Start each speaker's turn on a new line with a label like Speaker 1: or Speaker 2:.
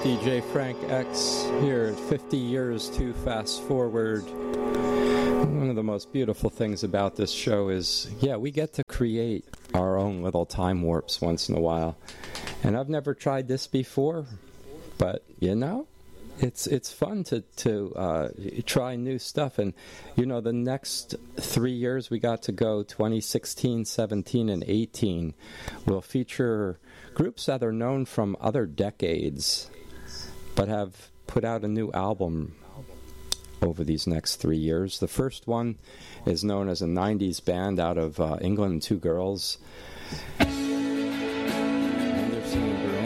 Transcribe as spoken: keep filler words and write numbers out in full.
Speaker 1: D J Frank X here at fifty years to fast forward. One of the most beautiful things about this show is, yeah, we get to create our own little time warps once in a while. And I've never tried this before, but, you know, it's it's fun to, to uh, try new stuff. And, you know, the next three years we got to go, twenty sixteen, seventeen, and eighteen, will feature groups that are known from other decades, but have put out a new album over these next three years. The first one is known as a nineties band out of uh, England, two girls. And they're singing